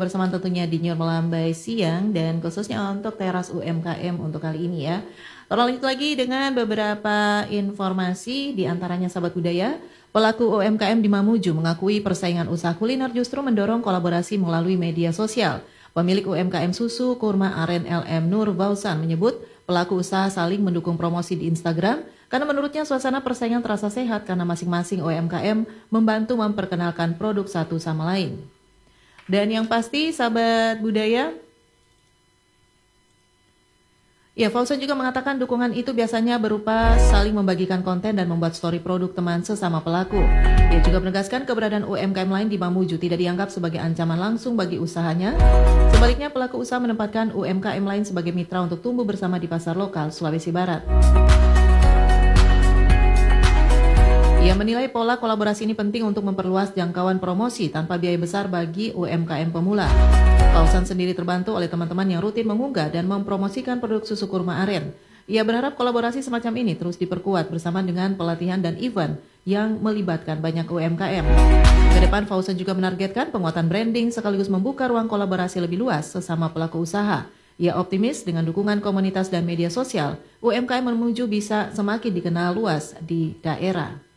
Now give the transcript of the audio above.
kebersamaan tentunya di New Melambai Siang dan khususnya untuk teras UMKM untuk kali ini ya. Lanjut lagi dengan beberapa informasi di antaranya sahabat budaya. Pelaku UMKM di Mamuju mengakui persaingan usaha kuliner justru mendorong kolaborasi melalui media sosial. Pemilik UMKM susu kurma aren LM Nur Bausan menyebut pelaku usaha saling mendukung promosi di Instagram karena menurutnya suasana persaingan terasa sehat karena masing-masing UMKM membantu memperkenalkan produk satu sama lain. Dan yang pasti sahabat budaya, ya, Fauzan juga mengatakan dukungan itu biasanya berupa saling membagikan konten dan membuat story produk teman sesama pelaku. Dia juga menegaskan keberadaan UMKM lain di Mamuju tidak dianggap sebagai ancaman langsung bagi usahanya. Sebaliknya, pelaku usaha menempatkan UMKM lain sebagai mitra untuk tumbuh bersama di pasar lokal Sulawesi Barat. Ia menilai pola kolaborasi ini penting untuk memperluas jangkauan promosi tanpa biaya besar bagi UMKM pemula. Fauzan sendiri terbantu oleh teman-teman yang rutin mengunggah dan mempromosikan produk susu kurma aren. Ia berharap kolaborasi semacam ini terus diperkuat bersama dengan pelatihan dan event yang melibatkan banyak UMKM. Ke depan, Fauzan juga menargetkan penguatan branding sekaligus membuka ruang kolaborasi lebih luas sesama pelaku usaha. Ia optimis dengan dukungan komunitas dan media sosial, UMKM Mamuju bisa semakin dikenal luas di daerah.